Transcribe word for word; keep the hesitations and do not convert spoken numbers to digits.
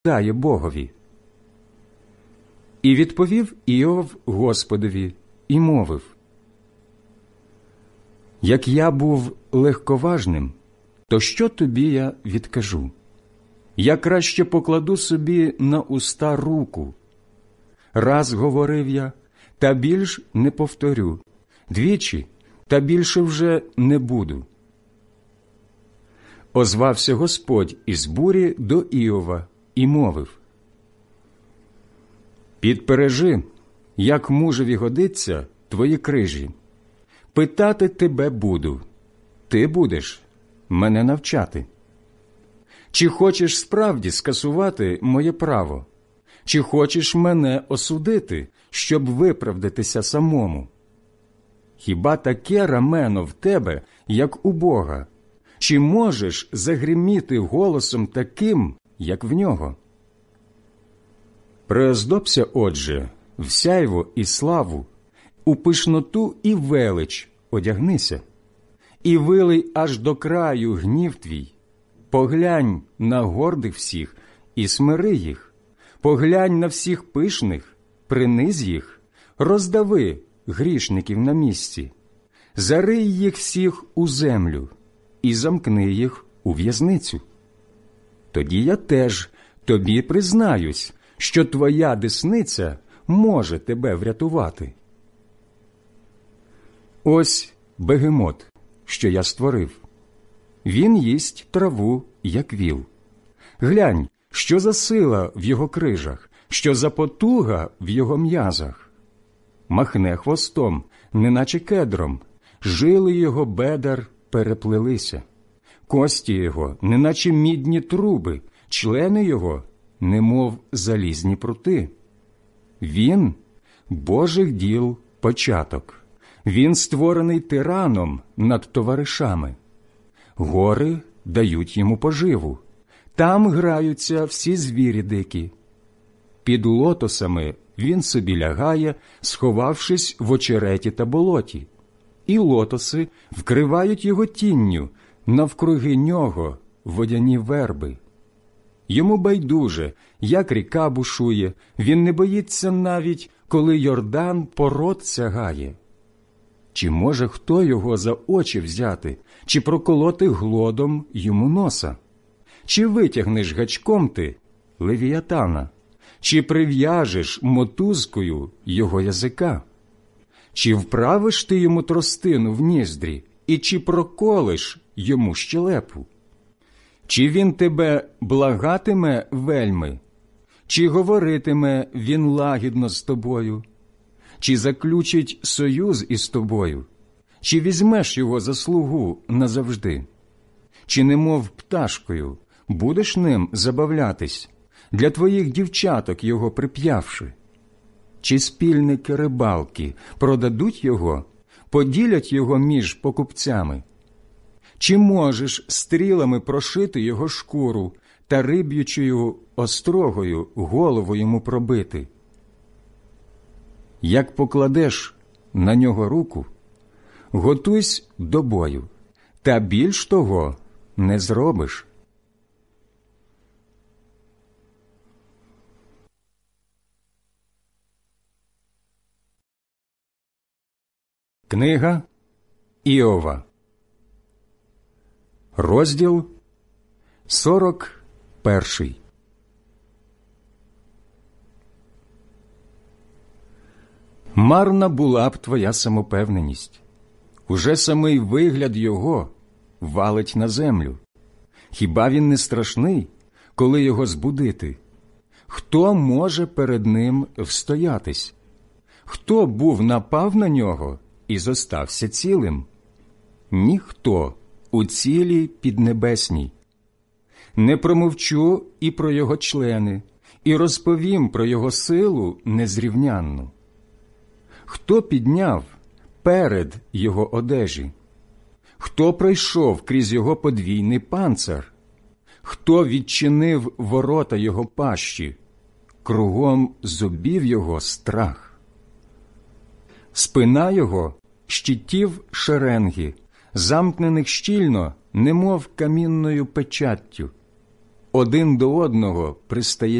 дає Богові. І відповів Іов Господові і мовив: як я був легковажним, то що тобі я відкажу? Я краще покладу собі на уста руку. Раз говорив я, та більш не повторю, двічі, та більше вже не буду. Озвався Господь із бурі до Іова і мовив: підпережи, як мужеві годиться, твої крижі. Питати тебе буду, ти будеш мене навчати. Чи хочеш справді скасувати моє право? Чи хочеш мене осудити, щоб виправдатися самому? Хіба таке рамено в тебе, як у Бога? Чи можеш загриміти голосом таким, як в нього? Приоздобся, отже, в сяйво і славу, у пишноту і велич одягнися, і вилий аж до краю гнів твій. Поглянь на гордих всіх і смири їх, поглянь на всіх пишних, приниз їх, роздави грішників на місці, зарий їх всіх у землю і замкни їх у в'язницю. Тоді я теж тобі признаюсь, що твоя десниця може тебе врятувати. Ось бегемот, що я створив. Він їсть траву, як віл. Глянь, що за сила в його крижах, що за потуга в його м'язах. Махне хвостом, неначе кедром, жили його бедер переплелися. Кості його, неначе мідні труби, члени його, немов залізні прути. Він – Божих діл початок. Він створений тираном над товаришами. Гори дають йому поживу. Там граються всі звірі дикі. Під лотосами він собі лягає, сховавшись в очереті та болоті. І лотоси вкривають його тінню, навкруги нього водяні верби. Йому байдуже, як ріка бушує, він не боїться навіть, коли Йордан пород сягає. Чи може хто його за очі взяти, чи проколоти глодом йому носа? Чи витягнеш гачком ти Левіатана, чи прив'яжеш мотузкою його язика? Чи вправиш ти йому тростину в ніздрі, і чи проколиш йому щелепу? Чи він тебе благатиме вельми, чи говоритиме він лагідно з тобою? Чи заключить союз із тобою? Чи візьмеш його за слугу назавжди? Чи немов пташкою будеш ним забавлятись, для твоїх дівчаток його прип'явши? Чи спільники рибалки продадуть його, поділять його між покупцями? Чи можеш стрілами прошити його шкуру та риб'ючою острогою голову йому пробити? Як покладеш на нього руку, готуйсь до бою, та більш того не зробиш. Книга Іова, розділ сорок перший. Марна була б твоя самопевненість. Уже самий вигляд його валить на землю. Хіба він не страшний, коли його збудити? Хто може перед ним встоятись? Хто був напав на нього і зостався цілим? Ніхто у цілій піднебесній. Не промовчу і про його члени, і розповім про його силу незрівнянну. Хто підняв перед його одежі? Хто пройшов крізь його подвійний панцир? Хто відчинив ворота його пащі? Кругом зубів його страх. Спина його щитів шеренги, замкнених щільно, немов камінною печаттю. один до одного пристає